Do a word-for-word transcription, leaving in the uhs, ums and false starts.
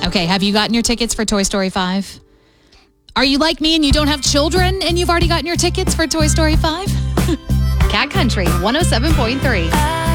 Okay, have you gotten your tickets for Toy Story five? Are you like me and you don't have children and you've already gotten your tickets for Toy Story five? Cat Country one oh seven point three.